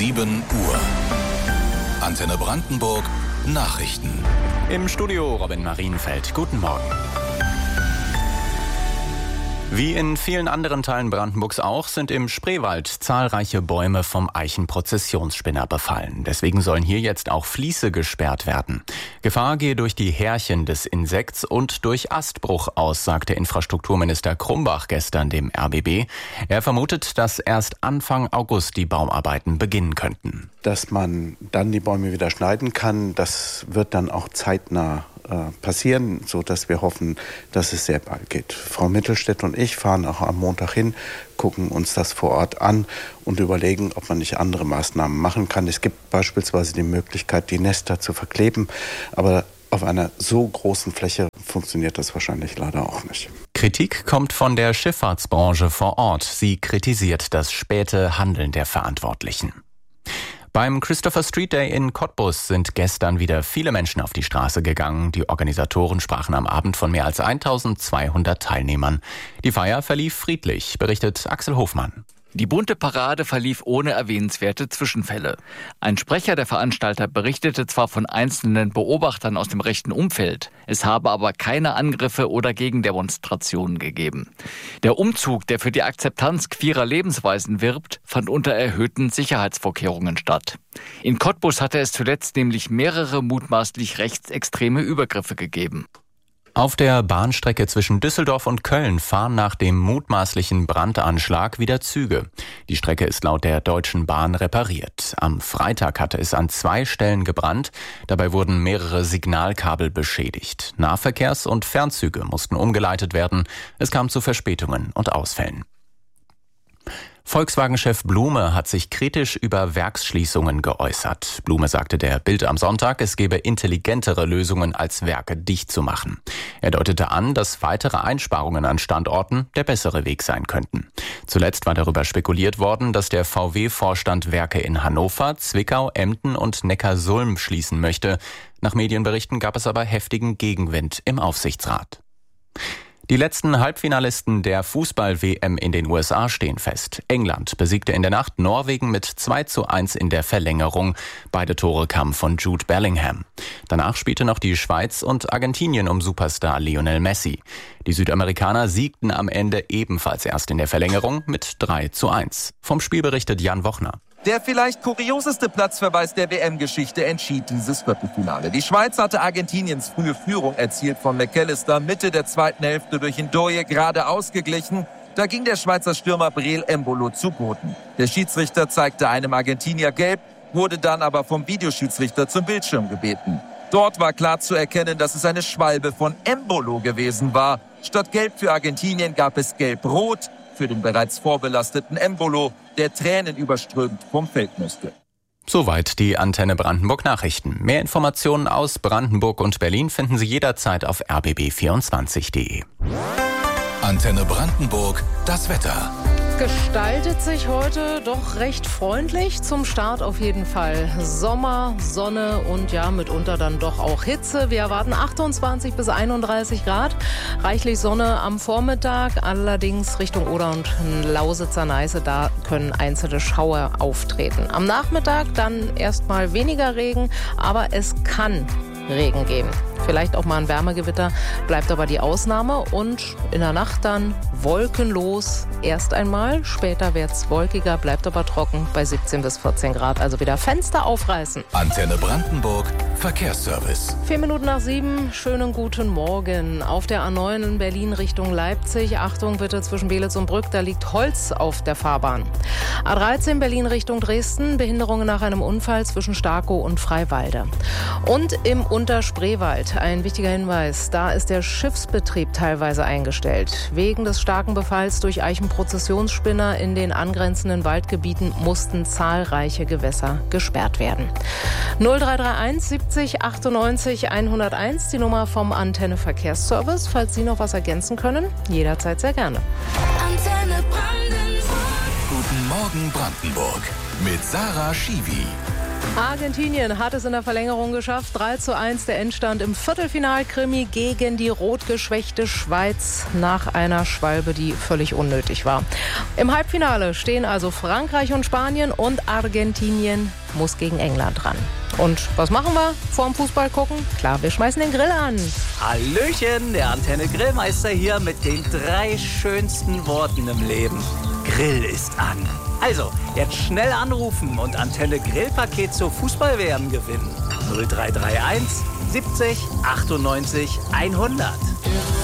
7 Uhr. Antenne Brandenburg Nachrichten. Im Studio Robin Marienfeld. Guten Morgen. Wie in vielen anderen Teilen Brandenburgs auch, sind im Spreewald zahlreiche Bäume vom Eichenprozessionsspinner befallen. Deswegen sollen hier jetzt auch Fließe gesperrt werden. Gefahr gehe durch die Härchen des Insekts und durch Astbruch aus, sagte Infrastrukturminister Krumbach gestern dem RBB. Er vermutet, dass erst Anfang August die Baumarbeiten beginnen könnten. Dass man dann die Bäume wieder schneiden kann, das wird dann auch zeitnah passieren, sodass wir hoffen, dass es sehr bald geht. Frau Mittelstädt und ich fahren auch am Montag hin, gucken uns das vor Ort an und überlegen, ob man nicht andere Maßnahmen machen kann. Es gibt beispielsweise die Möglichkeit, die Nester zu verkleben, aber auf einer so großen Fläche funktioniert das wahrscheinlich leider auch nicht. Kritik kommt von der Schifffahrtsbranche vor Ort. Sie kritisiert das späte Handeln der Verantwortlichen. Beim Christopher Street Day in Cottbus sind gestern wieder viele Menschen auf die Straße gegangen. Die Organisatoren sprachen am Abend von mehr als 1200 Teilnehmern. Die Feier verlief friedlich, berichtet Axel Hofmann. Die bunte Parade verlief ohne erwähnenswerte Zwischenfälle. Ein Sprecher der Veranstalter berichtete zwar von einzelnen Beobachtern aus dem rechten Umfeld, es habe aber keine Angriffe oder Gegendemonstrationen gegeben. Der Umzug, der für die Akzeptanz queerer Lebensweisen wirbt, fand unter erhöhten Sicherheitsvorkehrungen statt. In Cottbus hatte es zuletzt nämlich mehrere mutmaßlich rechtsextreme Übergriffe gegeben. Auf der Bahnstrecke zwischen Düsseldorf und Köln fahren nach dem mutmaßlichen Brandanschlag wieder Züge. Die Strecke ist laut der Deutschen Bahn repariert. Am Freitag hatte es an 2 Stellen gebrannt. Dabei wurden mehrere Signalkabel beschädigt. Nahverkehrs- und Fernzüge mussten umgeleitet werden. Es kam zu Verspätungen und Ausfällen. Volkswagen-Chef Blume hat sich kritisch über Werksschließungen geäußert. Blume sagte der Bild am Sonntag, es gebe intelligentere Lösungen, als Werke dicht zu machen. Er deutete an, dass weitere Einsparungen an Standorten der bessere Weg sein könnten. Zuletzt war darüber spekuliert worden, dass der VW-Vorstand Werke in Hannover, Zwickau, Emden und Neckarsulm schließen möchte. Nach Medienberichten gab es aber heftigen Gegenwind im Aufsichtsrat. Die letzten Halbfinalisten der Fußball-WM in den USA stehen fest. England besiegte in der Nacht Norwegen mit 2:1 in der Verlängerung. Beide Tore kamen von Jude Bellingham. Danach spielte noch die Schweiz und Argentinien um Superstar Lionel Messi. Die Südamerikaner siegten am Ende ebenfalls erst in der Verlängerung mit 3:1. Vom Spiel berichtet Jan Wochner. Der vielleicht kurioseste Platzverweis der WM-Geschichte entschied dieses Viertelfinale. Die Schweiz hatte Argentiniens frühe Führung erzielt von McAllister, Mitte der zweiten Hälfte durch Ndoye gerade ausgeglichen. Da ging der Schweizer Stürmer Breel Embolo zu Boden. Der Schiedsrichter zeigte einem Argentinier gelb, wurde dann aber vom Videoschiedsrichter zum Bildschirm gebeten. Dort war klar zu erkennen, dass es eine Schwalbe von Embolo gewesen war. Statt gelb für Argentinien gab es gelb-rot für den bereits vorbelasteten Embolo, der tränenüberströmt vom Feld müsste. Soweit die Antenne Brandenburg Nachrichten. Mehr Informationen aus Brandenburg und Berlin finden Sie jederzeit auf rbb24.de. Antenne Brandenburg, das Wetter. Gestaltet sich heute doch recht freundlich. Zum Start auf jeden Fall Sommer, Sonne und ja, mitunter dann doch auch Hitze. Wir erwarten 28 bis 31 Grad. Reichlich Sonne am Vormittag. Allerdings Richtung Oder und Lausitzer Neiße, da können einzelne Schauer auftreten. Am Nachmittag dann erstmal weniger Regen, aber es kann Regen geben. Vielleicht auch mal ein Wärmegewitter, bleibt aber die Ausnahme. Und in der Nacht dann wolkenlos erst einmal. Später wird es wolkiger, bleibt aber trocken bei 17 bis 14 Grad. Also wieder Fenster aufreißen. Antenne Brandenburg, Verkehrsservice. 7:04, schönen guten Morgen. Auf der A9 in Berlin Richtung Leipzig. Achtung bitte zwischen Belitz und Brück, da liegt Holz auf der Fahrbahn. A13 Berlin Richtung Dresden. Behinderungen nach einem Unfall zwischen Starkow und Freiwalde. Und im Unterspreewald ein wichtiger Hinweis. Da ist der Schiffsbetrieb teilweise eingestellt. Wegen des starken Befalls durch Eichenprozessionsspinner in den angrenzenden Waldgebieten mussten zahlreiche Gewässer gesperrt werden. 0331 70 98 101, die Nummer vom Antenne Verkehrsservice. Falls Sie noch was ergänzen können, jederzeit sehr gerne. Antenne Brandenburg. Guten Morgen gegen Brandenburg mit Sarah Schiwi. Argentinien hat es in der Verlängerung geschafft. 3:1 der Endstand im Viertelfinal-Krimi gegen die rotgeschwächte Schweiz nach einer Schwalbe, die völlig unnötig war. Im Halbfinale stehen also Frankreich und Spanien und Argentinien muss gegen England ran. Und was machen wir vorm Fußball gucken? Klar, wir schmeißen den Grill an. Hallöchen, der Antenne Grillmeister hier mit den 3 schönsten Worten im Leben. Grill ist an. Also, jetzt schnell anrufen und Antenne Grillpaket zur Fußball-WM gewinnen. 0331 70 98 100.